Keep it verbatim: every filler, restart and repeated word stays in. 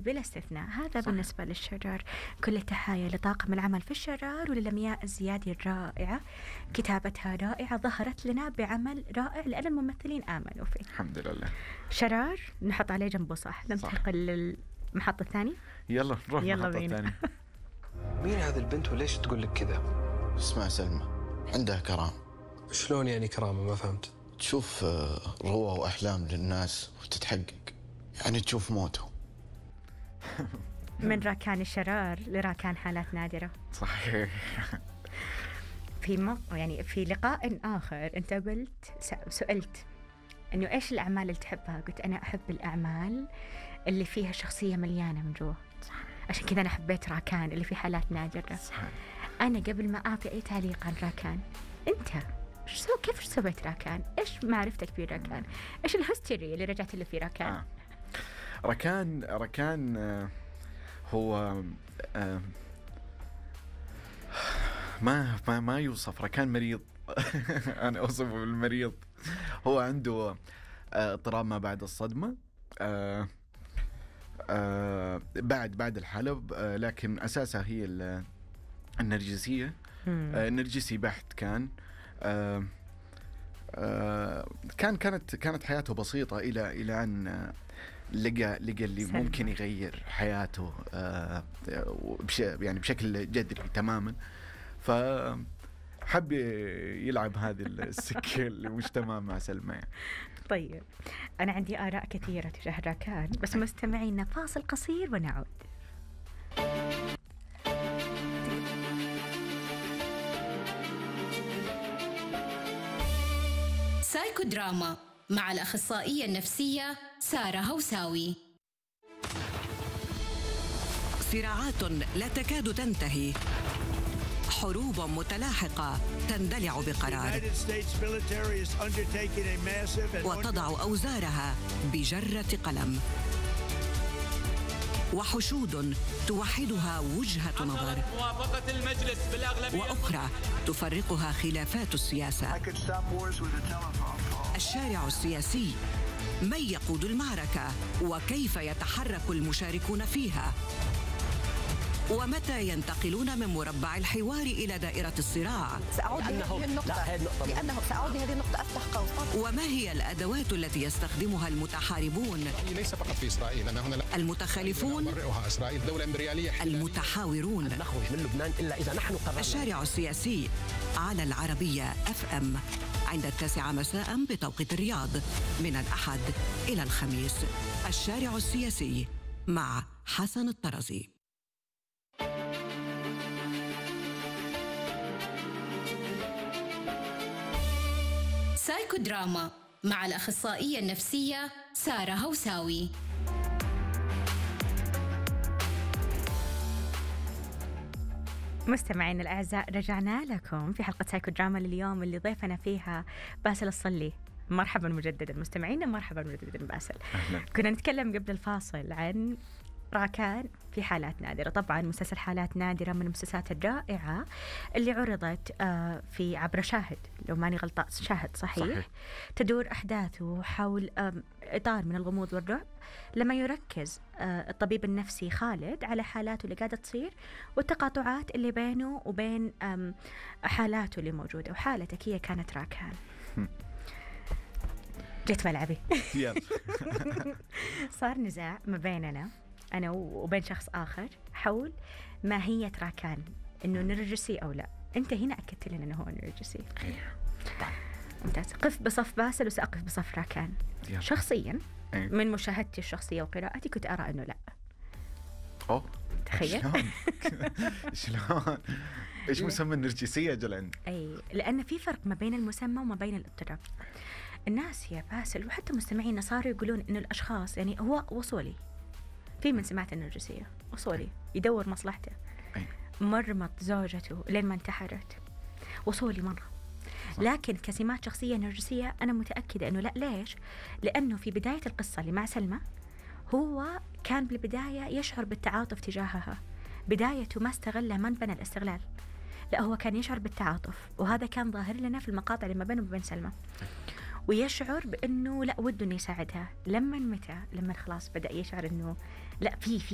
بلا استثناء. هذا صح. بالنسبة للشرار. كل التحايا لطاقم العمل في الشرار وللمياء الزيادي الرائعة، كتابتها رائعة، ظهرت لنا بعمل رائع لأن الممثلين آمنوا فيه. الحمد لله. شرار نحط عليه جنبه صح. ننتقل للمحطة الثانية. يلا نروح يلا المحطة بينا. الثانية. مين هذه البنت وليش تقول لك كذا؟ اسمها سلمى، عندها كرامة. شلون يعني كرامة؟ ما فهمت. تشوف آه، رؤى وأحلام للناس وتتحقق، يعني تشوف موته. من راكان الشرار لراكان حالات نادرة. صحيح. في م... يعني في لقاء آخر أنت قلت سألت إنه إيش الأعمال اللي تحبها؟ قلت أنا أحب الأعمال اللي فيها شخصية مليانة من جوا، عشان كذا أنا حبيت راكان اللي في حالات نادرة. صحيح. أنا قبل ما أعطي أي تعليق عن راكان، أنت إيش سو كيف سويت راكان؟ إيش معرفتك في راكان؟ إيش الهستيري اللي رجعت له في راكان؟ آه. ركان ركان آه هو آه ما ما ما يوصف. ركان مريض. أنا أوصفه بالمريض. هو عنده آه، اضطراب ما بعد الصدمة، آه آه بعد بعد الحلب، آه لكن أساسها هي النرجسية. آه نرجسي بحت كان. آه آه كان كانت كانت حياته بسيطة إلى إلى أن آه لقى لقى اللي سلمى. ممكن يغير حياته آه بش يعني بشكل جذري تماما. فحب يلعب هذه السكة اللي مش تمام مع سلمى يعني. طيب أنا عندي آراء كثيرة تجاه راكان، بس مستمعينا فاصل قصير ونعود. سايكو دراما مع الأخصائية النفسية سارة هوساوي. صراعات لا تكاد تنتهي، حروب متلاحقة تندلع بقرار، وتضع أوزارها بجرة قلم، وحشود توحدها وجهة نظر، وأخرى تفرقها خلافات السياسة. الشارع السياسي، من يقود المعركة وكيف يتحرك المشاركون فيها، ومتى ينتقلون من مربع الحوار إلى دائرة الصراع. سأعود لهذه النقطة لأنه سأعود لهذه النقطة أفتح قوس. وما هي الأدوات التي يستخدمها المتحاربون؟ ليس فقط في إسرائيل، أنا هنا المتخالفون، مرئها إسرائيل دولة إمبريالية، المتحاورون. نخرج من لبنان إلا إذا نحن قررنا. الشارع السياسي على العربية أف أم عند التاسعة مساء بتوقيت الرياض، من الأحد إلى الخميس. الشارع السياسي مع حسن الطرزي. سايكو دراما مع الأخصائية النفسية سارة هوساوي. مستمعين الأعزاء، رجعنا لكم في حلقة سايكو دراما لليوم اللي ضيفنا فيها باسل الصلي. مرحبا مجددا مستمعينا، مرحبا مجددا باسل. أهلا. كنا نتكلم قبل الفاصل عن راكان في حالات نادرة. طبعا مسلسل حالات نادرة من المسلسلات الرائعة اللي عرضت في عبر شاهد، لو ماني غلطان شاهد صحيح, صحيح. تدور أحداثه حول إطار من الغموض والرعب، لما يركز الطبيب النفسي خالد على حالاته اللي قاعدة تصير والتقاطعات اللي بينه وبين حالاته اللي موجودة. وحالتك هي كانت راكان. جيت ملعبي. صار نزاع ما بيننا أنا وبين شخص آخر حول ماهية راكان، إنه نرجسي أو لا. أنت هنا أكدت لنا إنه هو نرجسي. ممتاز. قف بصف باسل وسأقف بصف راكان. شخصيا من مشاهدتي الشخصية وقراءتي كنت أرى إنه لا. أوه تخيل. شلون؟ شلون؟ إيش مسمى النرجسية جلن؟ أي لأن في فرق ما بين المسمى وما بين الاضطراب. الناس يا باسل وحتى مستمعينا صاروا يقولون إنه الأشخاص يعني هو وصولي. في من سمعت النرجسية وصولي يدور مصلحته، مرمط زوجته لين ما انتحرت، وصولي مرة. لكن كسمات شخصية نرجسية أنا متأكدة أنه لا. ليش؟ لأنه في بداية القصة اللي مع سلمى هو كان بالبداية يشعر بالتعاطف تجاهها. بدايته ما استغلها، ما بنى الاستغلال، لا هو كان يشعر بالتعاطف، وهذا كان ظاهر لنا في المقاطع اللي ما بينه وبين سلمى. ويشعر بأنه لا وده أنه يساعدها. لما متى لما خلاص بدأ يشعر أنه لا في في